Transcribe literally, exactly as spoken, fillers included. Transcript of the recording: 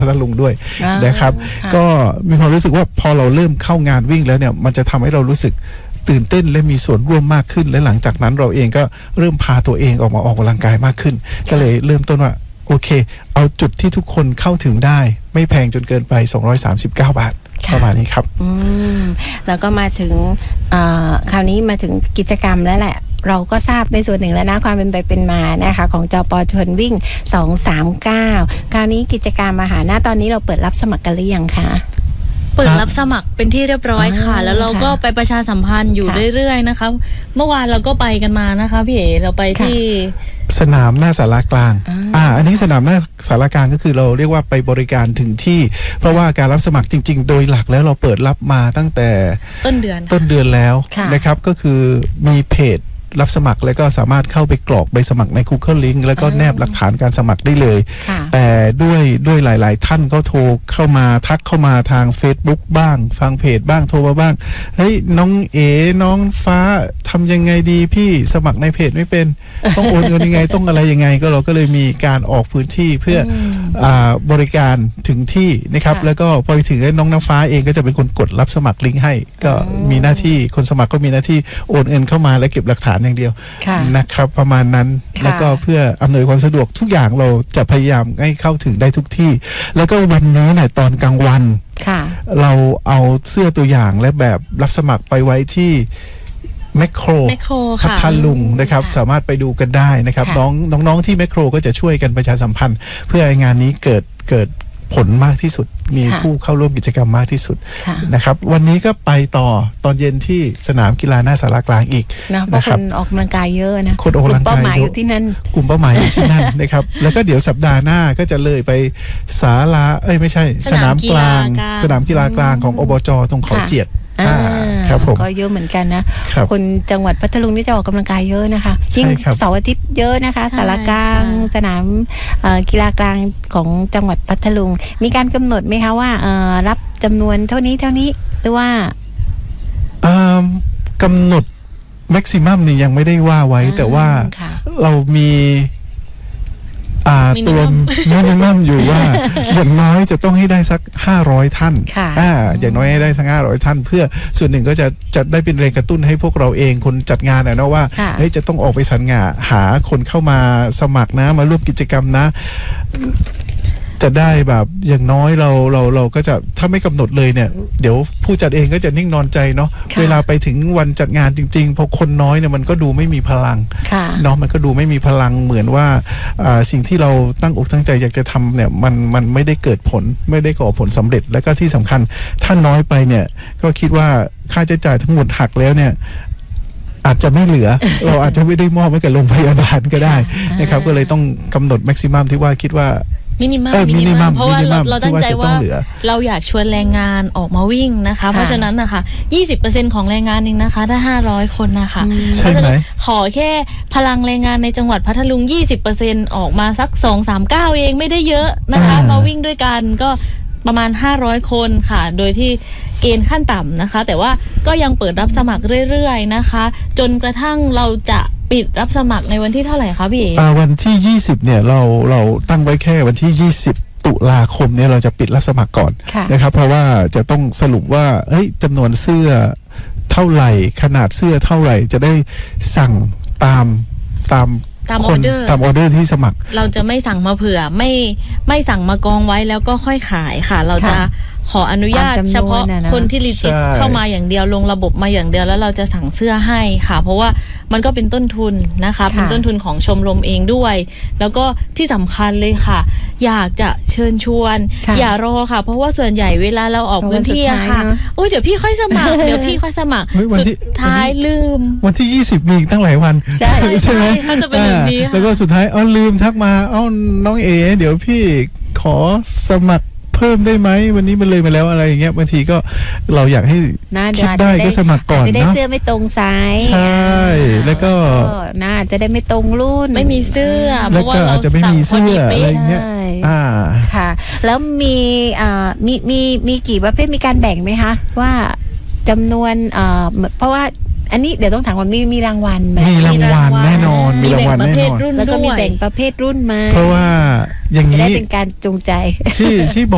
พัทลุงด้วยนะครับก็มีความรู้สึกว่าพอเราเริ่มเข้างานวิ่งแล้วเนี่ยมันจะทำให้เรารู้สึกตื่นเต้นและมีส่วนร่วมมากขึ้นและหลังจากนั้นเราเองก็เริ่มพาตัวเองออกมาออกกำลังกายมากขึ้นก็เลยเริ่มต้นว่าโอเคเอาจุดที่ทุกคนเข้าถึงได้ไม่แพงจนเกินไปสองร้อยสามสิบเก้าบาทประมาณนี้ครับอืมแล้วก็มาถึงคราวนี้มาถึงกิจกรรมแล้วแหละเราก็ทราบในส่วนหนึ่งแล้วนะความเป็นไปเป็นมานะคะของจป.ชวนวิ่งสองสามเก้าคราวนี้กิจกรรมอาหารหน้าตอนนี้เราเปิดรับสมัครกันหรือยังคะเปิดรับสมัครเป็นที่เรียบร้อยค่ะแล้วเราก็ไปประชาสัมพันธ์อยู่เรื่อยๆนะคะเมื่อวานเราก็ไปกันมานะคะพี่เอ๋เราไปที่สนามหน้าศาลากลางอ่าอันนี้สนามหน้าศาลากลางก็คือเราเรียกว่าไปบริการถึงที่เพราะว่าการรับสมัครจริงๆโดยหลักแล้วเราเปิดรับมาตั้งแต่ต้นเดือนต้นเดือนแล้วนะครับก็คือมีเพจรับสมัครแล้วก็สามารถเข้าไปกรอกใบสมัครใน Google Link แล้วก็แนบหลักฐานการสมัครได้เลยแต่ด้วยด้วยหลายๆท่านก็โทรเข้ามาทักเข้ามาทาง Facebook บ้างฟังเพจบ้างโทรมาบ้างเฮ้ยน้องเอ๋น้องฟ้าทำยังไงดีพี่สมัครในเพจไม่เป็นต้องโอนเงินยังไงต้องอะไรยังไงก็เราก็เลยมีการออกพื้นที่เพื่ออ่าบริการถึงที่นะครับแล้วก็พอไปถึงแล้วน้องน้ำฟ้าเองก็จะเป็นคนกดรับสมัครลิงก์ให้ก็มีหน้าที่คนสมัครก็มีหน้าที่โอนเงินเข้ามาและเก็บหลักฐานอย่างเดียวนะครับประมาณนั้นแล้วก็เพื่ออำนวยความสะดวกทุกอย่างเราจะพยายามให้เข้าถึงได้ทุกที่แล้วก็วันนี้เนี่ยตอนกลางวันเราเอาเสื้อตัวอย่างและแบบรับสมัครไปไว้ที่แมคโครพัทลุงนะครับสามารถไปดูกันได้นะครับน้องน้องๆที่แมคโครก็จะช่วยกันประชาสัมพันธ์เพื่อให้งานนี้เกิดเกิดผลมากที่สุดมีผู้เข้าร่วมกิจกรรมมากที่สุดนะครับวันนี้ก็ไปต่อตอนเย็นที่สนามกีฬาหน้าศาลากลางอีกนะครับคนออกกำลังกายเยอะนะคนออกกำลังกายเป้าหมายอยู่ที่นั่นกลุ่มเป้าหมายอยู่ที่นั่นนะครับแล้วก็เดี๋ยวสัปดาห์หน้าก็จะเลยไปศาลาเอ้ยไม่ใช่สนามกลางสนามกีฬากลางของอบจ.ตรงเขาเจียดครับผมก็เยอะเหมือนกันนะคนจังหวัดพัทลุงนี่จะออกกำลังกายเยอะนะคะยิ่งเสาร์อาทิตย์เยอะนะคะศาลากลางสนามกีฬากลางของจังหวัดพัทลุงมีการกำหนดไหมคะว่ารับจำนวนเท่านี้เท่านี้หรือว่ากำหนดแม็กซิมัมนี่ยังไม่ได้ว่าไว้แต่ว่าเรามีตัวมินิมัมอยู่ว่าอย่างน้อยจะต้องให้ได้สักห้าร้อยท่านอ่าอย่างน้อยให้ได้สักห้าร้อยท่านเพื่อส่วนหนึ่งก็จะจะได้เป็นแรงกระตุ้นให้พวกเราเองคนจัดงานนะว่าเฮ้ยจะต้องออกไปสรรหาหาคนเข้ามาสมัครนะมาร่วมกิจกรรมนะจะได้แบบอย่างน้อยเราเราเราก็จะถ้าไม่กำหนดเลยเนี่ยเดี๋ยวผู้จัดเองก็จะนิ่งนอนใจเนาะเวลาไปถึงวันจัดงานจริงๆพอคนน้อยเนี่ยมันก็ดูไม่มีพลังเนาะมันก็ดูไม่มีพลังเหมือนว่าสิ่งที่เราตั้งอกตั้งใจอยากจะทำเนี่ยมันมันไม่ได้เกิดผลไม่ได้ก่อผลสำเร็จแล้วก็ที่สำคัญถ้าน้อยไปเนี่ยก็คิดว่าค่าใช้จ่ายทั้งหมดหักแล้วเนี่ยอาจจะไม่เหลือ เราอาจจะไม่ได้มอบให้กับโรงพยาบาลก็ได้นะครับก็เลยต้องกำหนดแม็กซิมัมที่ว่าคิดว่ามินิมัมมินิมัมเพราะว่าเราเราตั้งใจว่าเราอยากชวนแรงงานออกมาวิ่งนะคะเพราะฉะนั้นนะคะ ยี่สิบเปอร์เซ็นต์ ของแรงงานเองนะคะถ้าห้าร้อยคนนะคะเพราะฉะนั้นขอแค่พลังแรงงานในจังหวัดพัทลุง ยี่สิบเปอร์เซ็นต์ ออกมาสักสอง สาม เก้าเองไม่ได้เยอะนะคะมาวิ่งด้วยกันก็ประมาณห้าร้อยคนค่ะโดยที่เกณฑ์ขั้นต่ำนะคะแต่ว่าก็ยังเปิดรับสมัครเรื่อยๆนะคะจนกระทั่งเราจะปิดรับสมัครในวันที่เท่าไหร่คะพี่เอ๋วันที่ยี่สิบเนี่ยเราเราตั้งไว้แค่วันที่ยี่สิบตุลาคมเนี่ยเราจะปิดรับสมัครก่อนนะครับเพราะว่าจะต้องสรุปว่าเฮ้ยจำนวนเสื้อเท่าไหร่ขนาดเสื้อเท่าไหร่จะได้สั่งตามตามตามออเดอร์ตามออเดอร์ที่สมัครเราจะไม่สั่งมาเผื่อไม่ไม่สั่งมากองไว้แล้วก็ค่อยขายค่ะเราจะขออนุญาตเฉพาะคนที่รีจิสเข้ามาอย่างเดียวลงระบบมาอย่างเดียวแล้วเราจะสั่งเสื้อให้ค่ะเพราะว่ามันก็เป็นต้นทุนนะคะเป็นต้นทุนของชมรมเองด้วยแล้วก็ที่สำคัญเลยค่ะอยากจะเชิญชวนอย่ารอค่ะเพราะว่าส่วนใหญ่เวลาเราออกพื้นที่อะค่ะโอ้ยเดี๋ยวพี่ค่อยสมัครเดี๋ยวพี่ค่อยสมัครสุดท้ายลืมวันที่ยี่สิบมีตั้งหลายวันใช่ใช่ไหมเขาจะเป็นแบบนี้แล้วก็สุดท้ายเอาลืมทักมาเอาน้องเอ๋เดี๋ยวพี่ขอสมัครเพิ่มได้ไหมวันนี้มันเลยมาแล้วอะไรอย่างเงี้ยบางทีก็เราอยากให้คิดได้ก็สมัครก่อนจะได้เสื้อไม่ตรงไซส์ใช่แล้วก็น่าจะได้ไม่ตรงรุ่นไม่มีเสื้อแล้วก็อาจจะไม่มีเสื้ออะไรเงี้ยอ่าค่ะแล้วมีอ่ามีมีมีกี่ประเภทมีการแบ่งไหมคะว่าจำนวนเอ่อเพราะว่าอันนี้เดี๋ยวต้องถามว่ามีมีรางวัลไหมมีรางวัลแน่นอนมีรางวัลแน่นอนแล้วก็มีแบ่งประเภทรุ่นมาเพราะว่าอย่างนี้จะได้เป็นการจูงใจที่ที่บอก